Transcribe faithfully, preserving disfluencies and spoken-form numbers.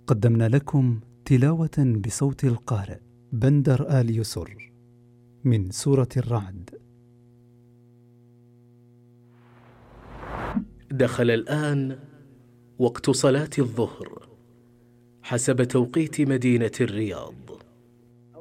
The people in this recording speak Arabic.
قدمنا لكم تلاوة بصوت القارئ بندر آل يسر من سورة الرعد. دخل الآن وقت صلاة الظهر حسب توقيت مدينة الرياض.